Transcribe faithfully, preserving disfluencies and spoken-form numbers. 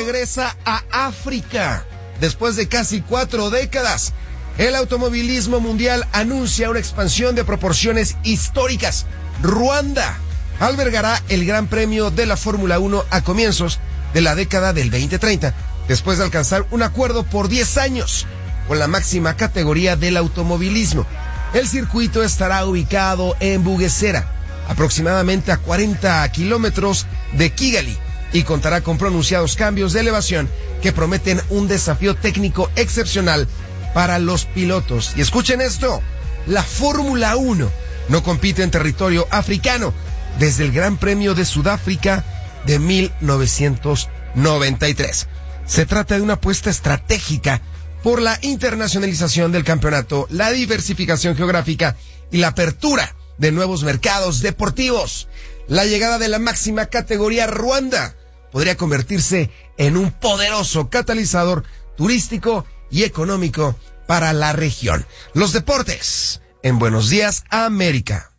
regresa a África después de casi cuatro décadas. El automovilismo mundial anuncia una expansión de proporciones históricas. Ruanda albergará el Gran Premio de la Fórmula uno a comienzos de la década del veinte treinta, después de alcanzar un acuerdo por diez años con la máxima categoría del automovilismo. El circuito estará ubicado en Bugesera, aproximadamente a cuarenta kilómetros de Kigali, y contará con pronunciados cambios de elevación que prometen un desafío técnico excepcional para los pilotos. Y escuchen esto, la Fórmula uno no compite en territorio africano desde el Gran Premio de Sudáfrica de mil novecientos noventa y tres. Se trata de una apuesta estratégica por la internacionalización del campeonato, la diversificación geográfica y la apertura de nuevos mercados deportivos. La llegada de la máxima categoría Ruanda podría convertirse en un poderoso catalizador turístico y económico para la región. Los deportes en Buenos Días, América.